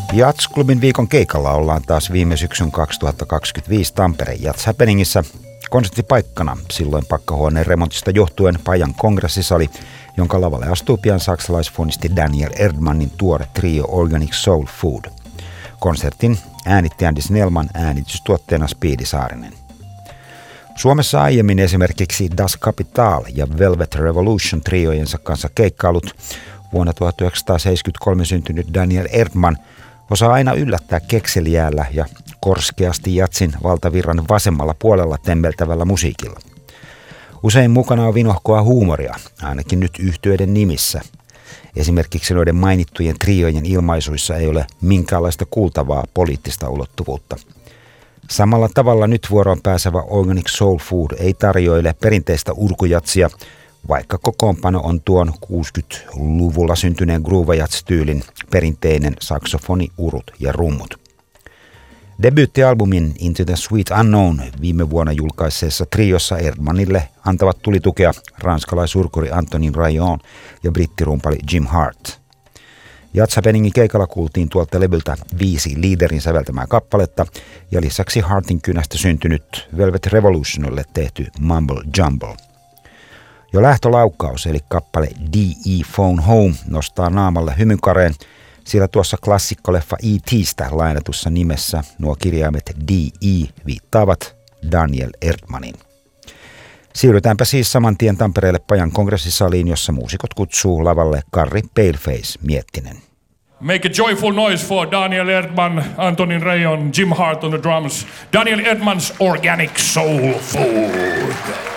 Jazz-klubin viikon keikalla ollaan taas viime syksyn 2025 Tampereen Jazz Happeningissa. Konserttipaikkana silloin pakkahuoneen remontista johtuen Pajan kongressisali, jonka lavalle astuu pian saksalaisfonisti Daniel Erdmannin tuore trio Organic Soul Food. Konsertin äänitti Andy Snellman, äänitystuotteena Speedy Saarinen. Suomessa aiemmin esimerkiksi Das Kapital ja Velvet Revolution triojensa kanssa keikkailut. Vuonna 1973 syntynyt Daniel Erdman osaa aina yllättää kekseliäällä ja korskeasti jatsin valtavirran vasemmalla puolella temmeltävällä musiikilla. Usein mukana on vinohkoa huumoria, ainakin nyt yhtyeiden nimissä. Esimerkiksi noiden mainittujen triojen ilmaisuissa ei ole minkäänlaista kuultavaa poliittista ulottuvuutta. Samalla tavalla nyt vuoroon pääsevä Organic Soul Food ei tarjoile perinteistä urkujatsia, vaikka kokoonpano on tuon 60-luvulla syntyneen groove-jazz-tyylin perinteinen saksofoni, urut ja rummut. Debyyttialbumin Into the Sweet Unknown viime vuonna julkaisseessa triossa Erdmanille antavat tulitukea ranskalaisurkuri Antonin Rayon ja brittirumpali Jim Hart. Jazz Happeningin keikalla kuultiin tuolta levyltä 5 liiderin säveltämää kappaletta ja lisäksi Hartin kynästä syntynyt Velvet Revolutionille tehty Mumble Jumble. Jo lähtölaukaus eli kappale D.E. Phone Home nostaa naamalle hymykareen, sillä tuossa klassikkoleffa E.T.stä lainatussa nimessä nuo kirjaimet D.E. viittaavat Daniel Erdmanin. Siirrytäänpä siis saman tien Tampereelle Pajan kongressisaliin, jossa muusikot kutsuu lavalle Karri Paleface Miettinen. Make a joyful noise for Daniel Erdman, Antonin Rayon, Jim Hart on the drums. Daniel Erdman's Organic Soul Food.